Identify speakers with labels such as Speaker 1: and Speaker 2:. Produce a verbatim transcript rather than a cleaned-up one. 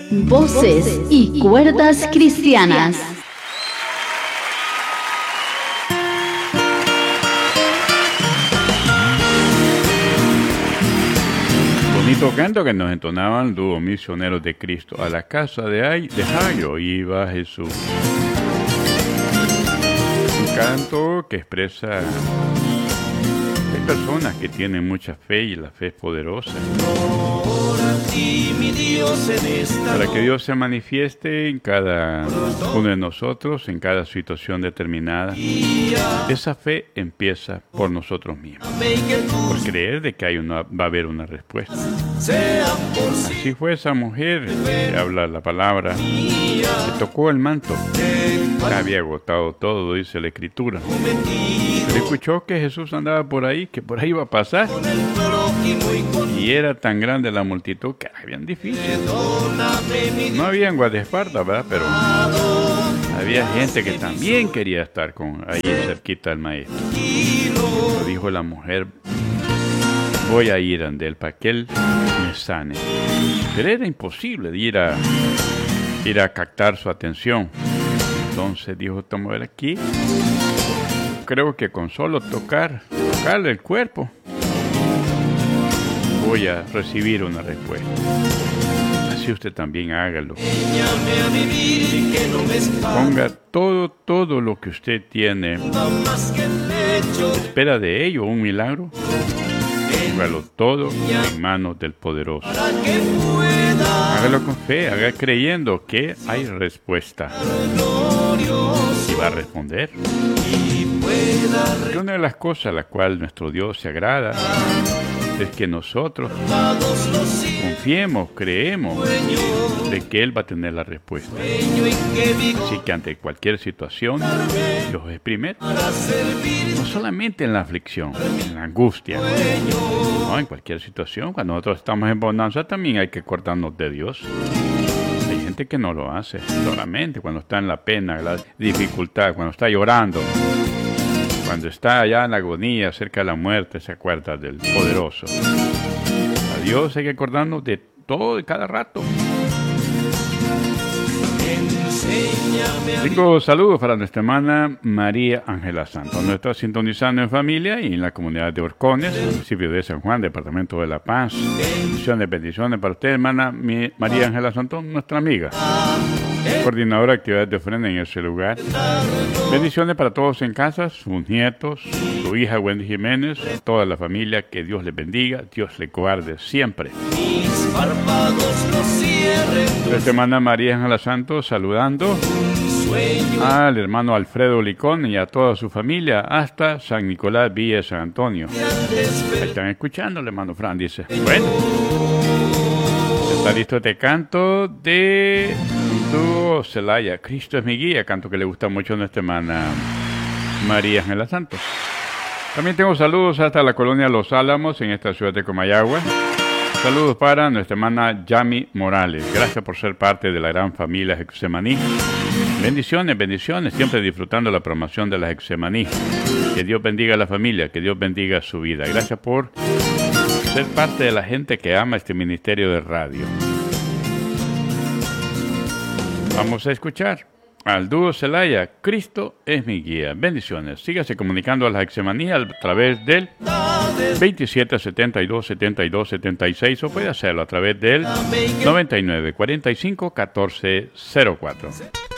Speaker 1: Voces y cuerdas cristianas.
Speaker 2: Bonito canto que nos entonaban el dúo Misioneros de Cristo. A la casa de, Ay, de Jairo iba Jesús. Un canto que expresa... Hay personas que tienen mucha fe y la fe es poderosa. Para que Dios se manifieste en cada uno de nosotros, en cada situación determinada. Esa fe empieza por nosotros mismos. Por creer de que hay una, va a haber una respuesta. Así fue esa mujer que habla la palabra. Le tocó el manto. Ya había agotado todo, dice la Escritura. Pero escuchó que Jesús andaba por ahí, que por ahí iba a pasar. Y era tan grande la multitud que habían difícil. No había en guardaespaldas, ¿verdad? Pero había gente que también quería estar con ahí cerquita del maestro. Pero dijo la mujer, voy a ir ante él para que él me sane. Pero era imposible de ir a, ir a captar su atención. Entonces dijo, toma ver aquí. Creo que con solo tocar, tocarle el cuerpo, voy a recibir una respuesta. Así usted también hágalo. Ponga todo, todo lo que usted tiene. Espera de ello un milagro. Póngalo todo en manos del poderoso. Hágalo con fe, haga creyendo que hay respuesta. Y va a responder. Porque una de las cosas a la cual nuestro Dios se agrada es que nosotros confiemos, creemos de que Él va a tener la respuesta. Así que ante cualquier situación, Dios es primero. No solamente en la aflicción, en la angustia. No, en cualquier situación, cuando nosotros estamos en bonanza, también hay que cortarnos de Dios. Hay gente que no lo hace, solamente cuando está en la pena, la dificultad, cuando está llorando. Cuando está allá en la agonía, cerca de la muerte, se acuerda del poderoso. A Dios hay que acordarnos de todo, de cada rato. Cinco saludos para nuestra hermana María Ángela Santos. Nos está sintonizando en familia y en la comunidad de Orcones, municipio de San Juan, departamento de La Paz. Bendiciones, bendiciones para usted, hermana María Ángela Santos, nuestra amiga. Coordinadora de actividades de ofrenda en ese lugar. Bendiciones para todos en casa, sus nietos, su hija Wendy Jiménez, toda la familia, que Dios les bendiga, Dios les guarde siempre. Nuestra hermana María Ángela Santos saludando al hermano Alfredo Licón y a toda su familia hasta San Nicolás, Villa de San Antonio. Ahí están escuchando, el hermano Fran dice. Bueno, está listo este canto de dúo Celaya, Cristo es mi guía, canto que le gusta mucho a nuestra hermana María Ángela Santos. También tengo saludos hasta la colonia Los Álamos en esta ciudad de Comayagua. Saludos para nuestra hermana Yami Morales. Gracias por ser parte de la gran familia Getsemaní. Bendiciones, bendiciones, siempre disfrutando la promoción de la Getsemaní. Que Dios bendiga a la familia, que Dios bendiga su vida. Gracias por ser parte de la gente que ama este ministerio de radio. Vamos a escuchar al dúo Celaya, Cristo es mi guía. Bendiciones. Sígase comunicando a la Getsemaní a través del veintisiete setenta y dos setenta y dos setenta y seis o puede hacerlo a través del noventa y nueve cuarenta y cinco catorce cero cuatro.